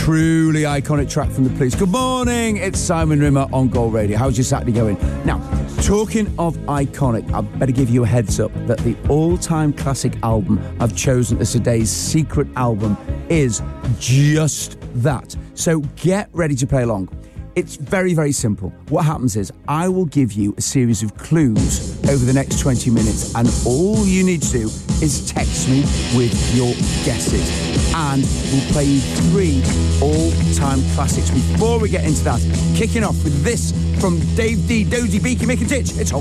truly iconic track from the Police. Good morning, it's Simon Rimmer on Go Radio. How's your Saturday going? Now, talking of iconic, I better give you a heads up that the all-time classic album I've chosen as today's secret album is just that. So get ready to play along. It's very, very simple. What happens is I will give you a series of clues over the next 20 minutes, and all you need to do is text me with your guesses. And we'll play you 3 all-time classics. Before we get into that, kicking off with this from Dave D, Dozy, Beaky, Mick and Titch. It's